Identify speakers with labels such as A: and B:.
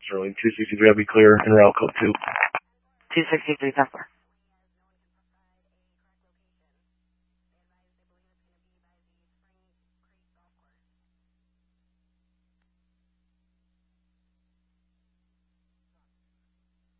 A: Sterling 263, I'll be clear, and route code 2.
B: 263, 10-4.